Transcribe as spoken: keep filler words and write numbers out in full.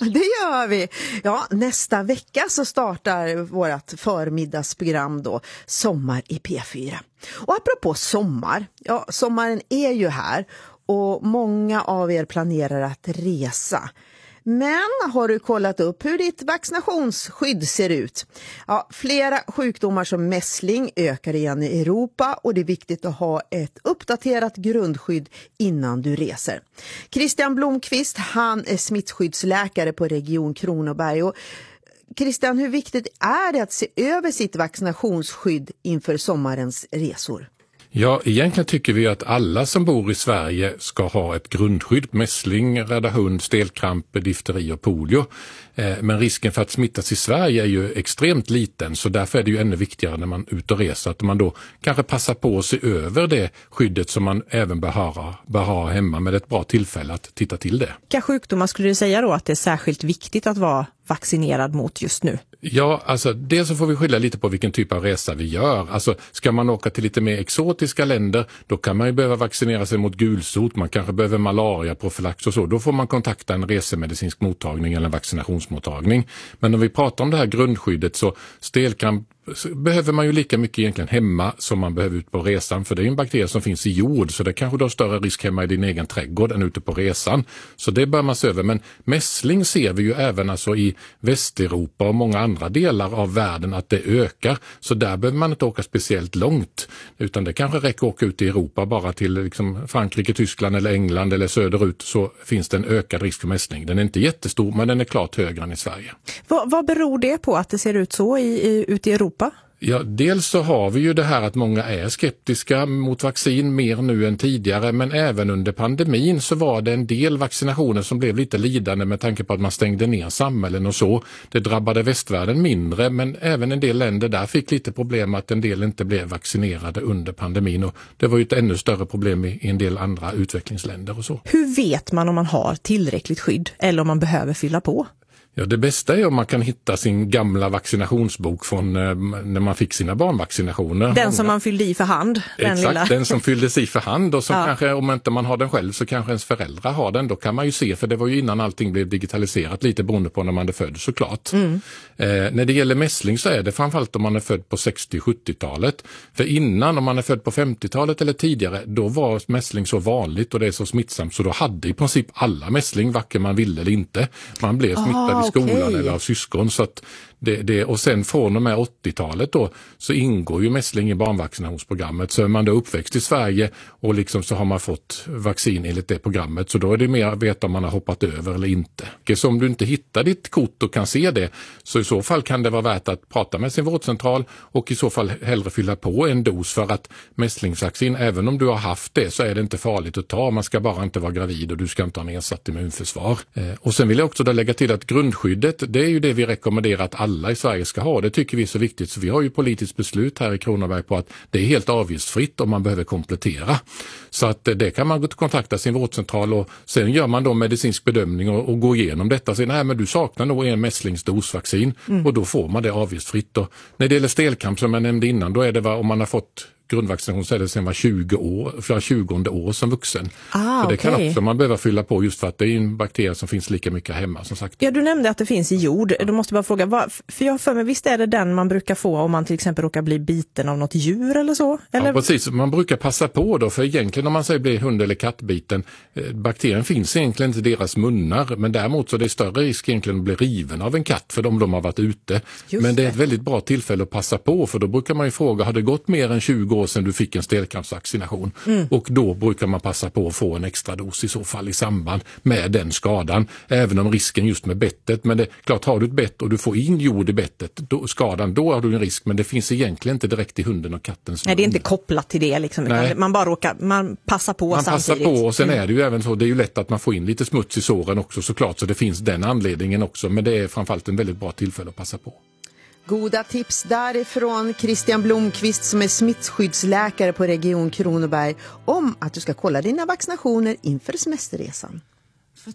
Det gör vi. Ja, nästa vecka så startar vårt förmiddagsprogram då, Sommar i P fyra. Och apropå sommar, ja, sommaren är ju här och många av er planerar att resa. Men har du kollat upp hur ditt vaccinationsskydd ser ut? Ja, flera sjukdomar som mässling ökar igen i Europa och det är viktigt att ha ett uppdaterat grundskydd innan du reser. Christian Blomqvist, han är smittskyddsläkare på Region Kronoberg. Och Christian, hur viktigt är det att se över sitt vaccinationsskydd inför sommarens resor? Ja, egentligen tycker vi att alla som bor i Sverige ska ha ett grundskydd, mässling, rädda hund, stelkramp, difteri och polio. Men risken för att smittas i Sverige är ju extremt liten, så därför är det ju ännu viktigare när man är ute och reser att man då kanske passar på att se över det skyddet som man även bör ha, bör ha hemma, med ett bra tillfälle att titta till det. Vilka sjukdomar skulle du säga då att det är särskilt viktigt att vara vaccinerad mot just nu? Ja, alltså dels så får vi skilja lite på vilken typ av resa vi gör. Alltså ska man åka till lite mer exotiska länder, då kan man ju behöva vaccinera sig mot gulsot, man kanske behöver malaria, profylax och så. Då får man kontakta en resemedicinsk mottagning eller en vaccinationsmottagning. Men om vi pratar om det här grundskyddet, så stelkramp behöver man ju lika mycket egentligen hemma som man behöver ut på resan, för det är en bakterie som finns i jord, så det kanske du har större risk hemma i din egen trädgård än ute på resan. Så det bör man se över. Men mässling ser vi ju även alltså i Västeuropa och många andra delar av världen att det ökar, så där behöver man inte åka speciellt långt, utan det kanske räcker att åka ut i Europa bara till liksom Frankrike, Tyskland eller England eller söderut, så finns det en ökad risk för mässling. Den är inte jättestor, men den är klart högre än i Sverige. Vad, vad beror det på att det ser ut så i, i, ute i Europa? Ja, dels så har vi ju det här att många är skeptiska mot vaccin mer nu än tidigare, men även under pandemin så var det en del vaccinationer som blev lite lidande med tanke på att man stängde ner samhällen och så. Det drabbade västvärlden mindre, men även en del länder där fick lite problem att en del inte blev vaccinerade under pandemin, och det var ju ett ännu större problem i en del andra utvecklingsländer och så. Hur vet man om man har tillräckligt skydd eller om man behöver fylla på? Ja, det bästa är om man kan hitta sin gamla vaccinationsbok från eh, när man fick sina barnvaccinationer. Den som man fyllde i för hand. Den Exakt, lilla. den som fylldes i för hand, och som ja. kanske, om inte man har den själv så kanske ens föräldrar har den. Då kan man ju se, för det var ju innan allting blev digitaliserat, lite beroende på när man är född såklart. Mm. Eh, när det gäller mässling så är det framförallt om man är född på sextio-sjuttiotalet. För innan, om man är född på femtiotalet eller tidigare, då var mässling så vanligt och det är så smittsamt, så då hade i princip alla mässling, varken man ville eller inte. Man blev smittad ah, i skolan okay. eller av syskon, så att det, det, och sen från och med åttiotalet då så ingår ju mässling i barnvaccinationsprogrammet. Så är man då uppväxt i Sverige och liksom så har man fått vaccin enligt det programmet, så då är det mer att veta om man har hoppat över eller inte. Så om du inte hittar ditt kort och kan se det, så i så fall kan det vara värt att prata med sin vårdcentral och i så fall hellre fylla på en dos, för att mässlingsvaccin, även om du har haft det, så är det inte farligt att ta. Man ska bara inte vara gravid och du ska inte ha nedsatt immunförsvar. Eh, och sen vill jag också då lägga till att grundskyddet, det är ju det vi rekommenderar att alla alla i Sverige ska ha. Det tycker vi är så viktigt, så vi har ju politiskt beslut här i Kronoberg på att det är helt avgiftsfritt om man behöver komplettera. Så att det kan man kontakta sin vårdcentral, och sen gör man då medicinsk bedömning och, och går igenom detta och säger nej, men du saknar nog en mässlingsdosvaccin mm. och då får man det avgiftsfritt. Och när det gäller stelkramp som jag nämnde innan, då är det om man har fått grundvaccination så är det sen var tjugo år, för tjugonde år som vuxen. Ah, så det okay. kan också man behöva fylla på, just för att det är en bakterie som finns lika mycket hemma som sagt. Ja, du nämnde att det finns i jord. Då måste jag bara fråga, vad, för jag för mig, visst är det den man brukar få om man till exempel råkar bli biten av något djur eller så? Eller? Ja, precis. Man brukar passa på då, för egentligen om man säger blir hund- eller kattbiten, eh, bakterien finns egentligen inte i deras munnar, men däremot så är det större risk egentligen att bli riven av en katt för de de har varit ute. Just men det är ett väldigt bra tillfälle att passa på, för då brukar man ju fråga, har det gått mer än tjugo år sedan du fick en stelkrampsvaccination? Mm. Och då brukar man passa på att få en extra dos i så fall i samband med den skadan, även om risken just med bettet, men det klart, har du ett bett och du får in jord i bettet, då, skadan, då har du en risk, men det finns egentligen inte direkt i hunden och kattens. Nej, det är inte kopplat till det liksom, utan man bara råkar, man passar på man samtidigt. Man passar på, och sen mm. är det ju även så, det är ju lätt att man får in lite smuts i såren också såklart, så det finns den anledningen också, men det är framförallt en väldigt bra tillfälle att passa på. Goda tips därifrån Christian Blomqvist som är smittskyddsläkare på Region Kronoberg om att du ska kolla dina vaccinationer inför semesterresan.